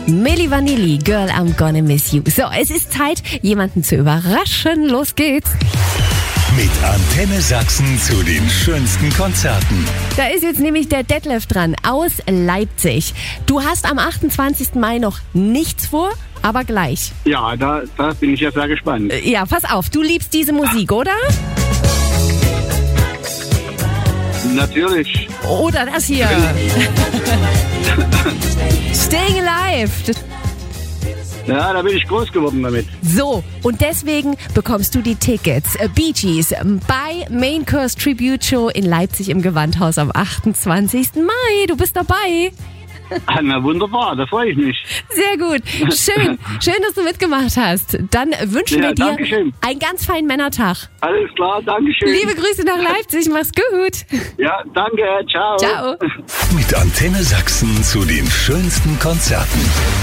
Milli Vanilli, Girl, I'm gonna miss you. So, es ist Zeit, jemanden zu überraschen. Los geht's. Mit Antenne Sachsen zu den schönsten Konzerten. Da ist jetzt nämlich der Detlef dran aus Leipzig. Du hast am 28. Mai noch nichts vor, aber gleich. Ja, da bin ich ja sehr gespannt. Ja, pass auf, du liebst diese Musik, oder? Natürlich. Oder das hier. Staying Alive. Ja, da bin ich groß geworden damit. So, und deswegen bekommst du die Tickets. Bee Gees bei Main Course Tribute Show in Leipzig im Gewandhaus am 28. Mai. Du bist dabei. Na wunderbar, da freue ich mich. Sehr gut. Schön, dass du mitgemacht hast. Dann wünschen wir dir einen ganz feinen Männertag. Alles klar, Dankeschön. Liebe Grüße nach Leipzig, mach's gut. Ja, danke, ciao. Ciao. Mit Antenne Sachsen zu den schönsten Konzerten.